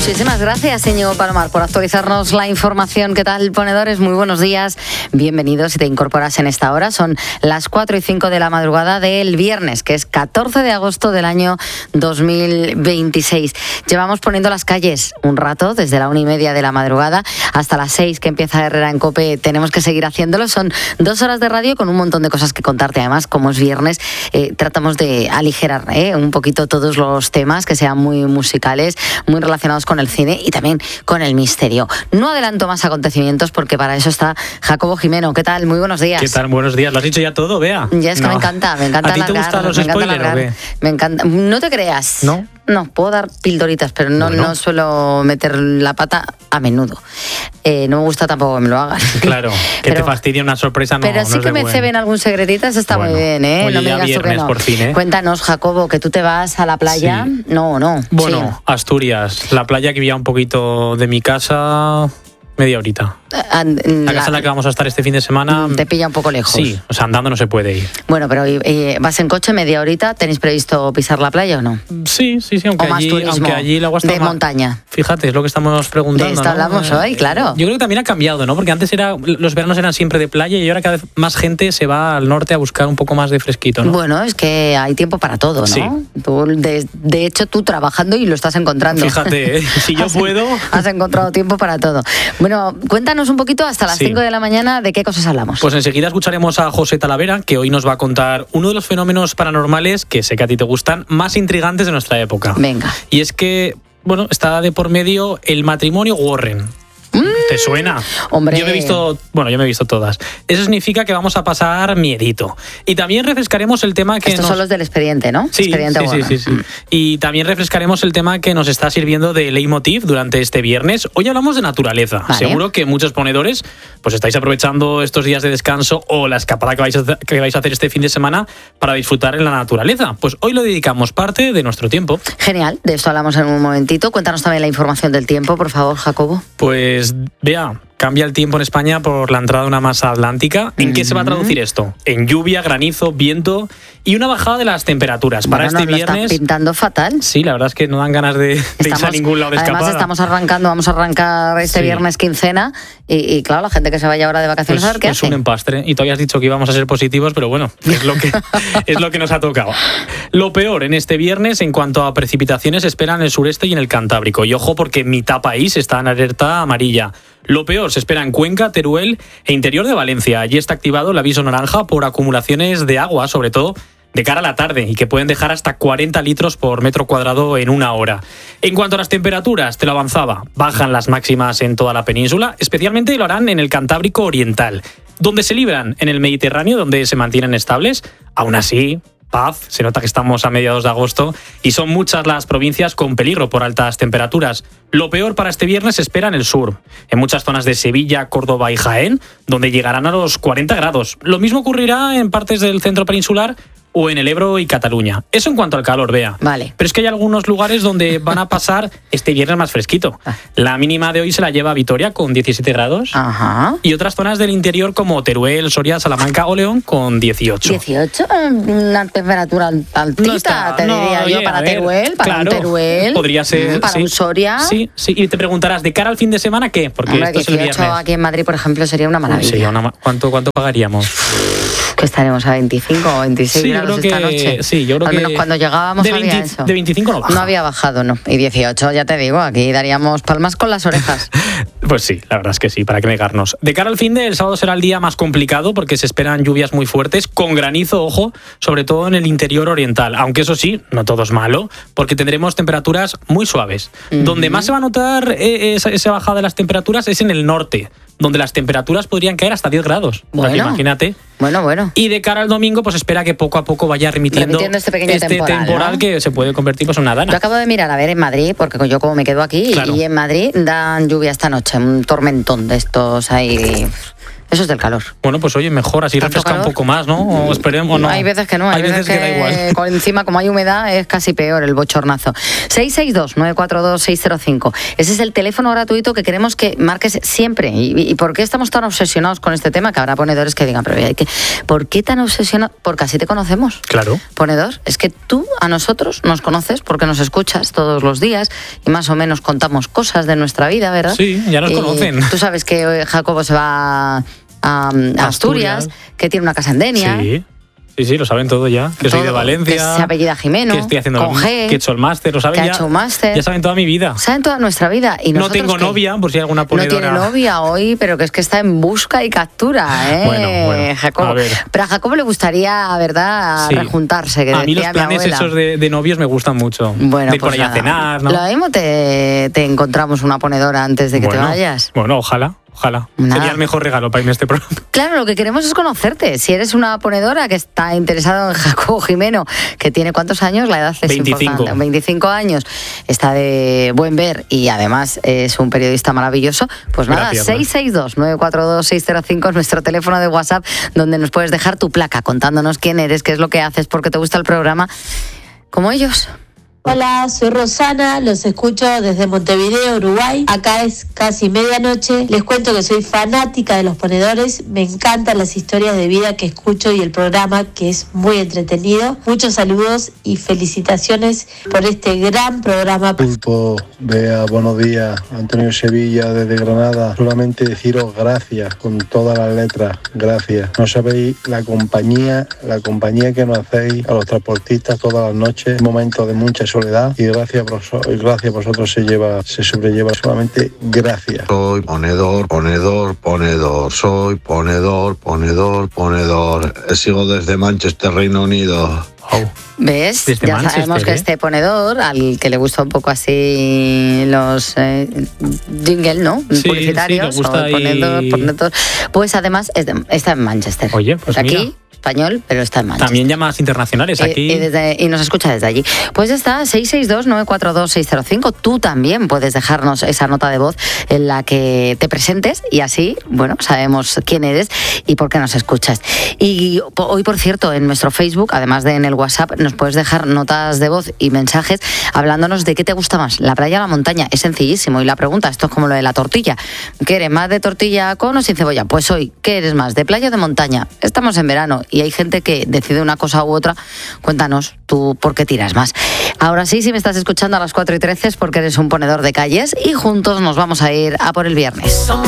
Muchísimas gracias, Íñigo Palomar, por actualizarnos la información. ¿Qué tal, ponedores? Muy buenos días. Bienvenidos si te incorporas en esta hora. Son las 4:05 de la madrugada del viernes, que es 14 de agosto del año 2026. Llevamos poniendo las calles un rato, desde la 1:30 de la madrugada hasta las 6 que empieza Herrera en COPE. Tenemos que seguir haciéndolo. Son 2 horas de radio con un montón de cosas que contarte. Además, como es viernes, tratamos de aligerar un poquito todos los temas, que sean muy musicales, muy relacionados con el cine y también con el misterio. No adelanto más acontecimientos porque para eso está Jacobo Jimeno. ¿Qué tal? Muy buenos días. ¿Qué tal? Buenos días. ¿Lo has dicho ya todo, Bea? Ya es que me encanta ¿A ti te gustan los spoilers o qué? Me encanta. No te creas. ¿No? No, puedo dar pildoritas, pero no suelo meter la pata a menudo. No me gusta tampoco que me lo hagan. Claro, que te fastidie una sorpresa, no. Pero sí no que me ceben algún secretito, eso está muy bien, ¿eh? Oye, no me ya digas tú que viernes no. por fin, ¿eh? Cuéntanos, Jacobo, que tú te vas a la playa. Sí. No. Bueno, Sí. Asturias, la playa que vivía un poquito de mi casa, media horita. La casa en la que vamos a estar este fin de semana. Te pilla un poco lejos. Sí, o sea, andando no se puede ir. Bueno, pero ¿vas en coche media horita? ¿Tenéis previsto pisar la playa o no? Sí, aunque allí el agua está de montaña. Fíjate, es lo que estamos preguntando. De esto hablamos hoy, claro. Yo creo que también ha cambiado, ¿no? Porque antes los veranos eran siempre de playa y ahora cada vez más gente se va al norte a buscar un poco más de fresquito, ¿no? Bueno, es que hay tiempo para todo, ¿no? Sí. Tú, de hecho, tú trabajando y lo estás encontrando. Fíjate, si yo puedo... Has encontrado tiempo para todo. Bueno, cuéntanos un poquito hasta las 5 de la mañana de qué cosas hablamos. Pues enseguida escucharemos a José Talavera, que hoy nos va a contar uno de los fenómenos paranormales, que sé que a ti te gustan, más intrigantes de nuestra época. Venga. Y es que, bueno, está de por medio el matrimonio Warren. ¿Te suena? Hombre. Yo me he visto todas. Eso significa que vamos a pasar miedito. Y también refrescaremos el tema que Estos son los del expediente, ¿no? Sí, expediente sí. Y también refrescaremos el tema que nos está sirviendo de leitmotiv durante este viernes. Hoy hablamos de naturaleza. Vale. Seguro que muchos ponedores pues estáis aprovechando estos días de descanso o la escapada que vais a hacer este fin de semana para disfrutar en la naturaleza. Pues hoy lo dedicamos parte de nuestro tiempo. Genial, de esto hablamos en un momentito. Cuéntanos también la información del tiempo, por favor, Jacobo. Pues vea, cambia el tiempo en España por la entrada de una masa atlántica. ¿En qué se va a traducir esto? En lluvia, granizo, viento y una bajada de las temperaturas. Para este viernes... Lo están pintando fatal. Sí, la verdad es que no dan ganas de irse a ningún lado de escapada. Además vamos a arrancar este viernes quincena y claro, la gente que se vaya ahora de vacaciones pues, a ver qué hace. Es un empastre. Y tú habías dicho que íbamos a ser positivos, pero bueno, es lo que nos ha tocado. Lo peor en este viernes en cuanto a precipitaciones se espera en el sureste y en el Cantábrico. Y ojo, porque mitad país está en alerta amarilla. Lo peor se espera en Cuenca, Teruel e interior de Valencia. Allí está activado el aviso naranja por acumulaciones de agua, sobre todo de cara a la tarde, y que pueden dejar hasta 40 litros por metro cuadrado en una hora. En cuanto a las temperaturas, te lo avanzaba, bajan las máximas en toda la península, especialmente lo harán en el Cantábrico Oriental, donde se libran en el Mediterráneo, donde se mantienen estables. Aún así, paz, se nota que estamos a mediados de agosto y son muchas las provincias con peligro por altas temperaturas. Lo peor para este viernes se espera en el sur, en muchas zonas de Sevilla, Córdoba y Jaén, donde llegarán a los 40 grados. Lo mismo ocurrirá en partes del centro peninsular o en el Ebro y Cataluña. Eso en cuanto al calor, Bea. Vale. Pero es que hay algunos lugares donde van a pasar este viernes más fresquito. La mínima de hoy se la lleva Vitoria con 17 grados. Ajá. Y otras zonas del interior como Teruel, Soria, Salamanca o León con 18. 18, una temperatura altita, No está, diría yo, para Teruel, para un Teruel. Podría ser. Para un Soria. Sí. Y te preguntarás, ¿de cara al fin de semana qué? Porque Hombre, esto es el 18 viernes. aquí en Madrid, por ejemplo, sería una maravilla. ¿Cuánto pagaríamos? Que estaremos a 25 o 26 grados esta noche. Sí, yo creo al menos que cuando llegábamos había eso. De 25 no baja. No había bajado, no. Y 18, ya te digo, aquí daríamos palmas con las orejas. Pues sí, la verdad es que sí, para qué negarnos. De cara al fin de el sábado será el día más complicado porque se esperan lluvias muy fuertes, con granizo, ojo, sobre todo en el interior oriental. Aunque eso sí, no todo es malo, porque tendremos temperaturas muy suaves. Donde más se va a notar esa bajada de las temperaturas es en el norte, donde las temperaturas podrían caer hasta 10 grados. Bueno. Imagínate. Bueno. Y de cara al domingo, pues espera que poco a poco vaya remitiendo este pequeño temporal, ¿no? Que se puede convertir pues, en una dana. Yo acabo de mirar, a ver, en Madrid, porque yo como me quedo aquí, claro. y en Madrid dan lluvia esta noche, un tormentón de estos ahí Eso es del calor. Bueno, pues oye, mejor, así refresca calor? Un poco más, ¿no? O esperemos, ¿no? Hay veces que no, hay veces que da igual. Encima, como hay humedad, es casi peor el bochornazo. 662-942-605. Ese es el teléfono gratuito que queremos que marques siempre. ¿Y por qué estamos tan obsesionados con este tema? Que habrá ponedores que digan, pero ¿por qué tan obsesionados? Porque así te conocemos. Claro. Ponedor, es que tú a nosotros nos conoces porque nos escuchas todos los días y más o menos contamos cosas de nuestra vida, ¿verdad? Sí, ya nos conocen. Tú sabes que Jacobo se va a Asturias, que tiene una casa en Denia. Sí, lo saben todo ya. Que soy de Valencia. Que se apellida Jimeno. Que estoy haciendo con G, que he hecho el máster, lo saben que ya. Ha hecho un máster. Ya saben toda mi vida. Saben toda nuestra vida. Y no tengo novia, por si hay alguna ponedora. No tiene novia hoy, pero que es que está en busca y captura, Bueno, Jacobo. A ver. Pero a Jacobo le gustaría, ¿verdad?, rejuntarse. Que a mí los planes esos de novios me gustan mucho. Bueno, de ir por ahí a cenar, ¿no? Lo mismo te encontramos una ponedora antes de que te vayas. Bueno, ojalá. Sería el mejor regalo para irme a este programa. Claro, lo que queremos es conocerte. Si eres una ponedora que está interesada en Jacobo Jimeno, que tiene ¿cuántos años? La edad es 25. Importante. 25 años. Está de buen ver y además es un periodista maravilloso. Pues nada, 662-942-605 es nuestro teléfono de WhatsApp, donde nos puedes dejar tu placa contándonos quién eres, qué es lo que haces, por qué te gusta el programa, como ellos. Hola, soy Rosana, los escucho desde Montevideo, Uruguay. Acá es casi medianoche. Les cuento que soy fanática de los ponedores. Me encantan las historias de vida que escucho y el programa, que es muy entretenido. Muchos saludos y felicitaciones por este gran programa. Pulpo, Bea, buenos días. Antonio Sevilla desde Granada. Solamente deciros gracias con todas las letras. Gracias. No sabéis la compañía que nos hacéis a los transportistas todas las noches. Momentos de mucha soledad, y gracias a vosotros se sobrelleva. Solamente gracias. Soy ponedor, soy ponedor. Sigo desde Manchester, Reino Unido. ¿Ves? Ya sabemos que este ponedor, al que le gusta un poco así los jingle, ¿no? Publicitarios, sí, le gusta ponedor, pues además está en Manchester. Oye, pues aquí, mira. Español, pero está en Manchester. También llamadas internacionales aquí. Y nos escucha desde allí. Pues ya está, 662-942-605. Tú también puedes dejarnos esa nota de voz en la que te presentes y así, bueno, sabemos quién eres y por qué nos escuchas. Y hoy, por cierto, en nuestro Facebook, además de en el WhatsApp, nos puedes dejar notas de voz y mensajes hablándonos de qué te gusta más, la playa o la montaña. Es sencillísimo. Y la pregunta, esto es como lo de la tortilla. ¿Qué eres más de tortilla con o sin cebolla? Pues hoy, ¿qué eres más, de playa o de montaña? Estamos en verano y hay gente que decide una cosa u otra. Cuéntanos tú por qué tiras más. Ahora sí, si me estás escuchando a las 4:13 es porque eres un ponedor de calles y juntos nos vamos a ir a por el viernes.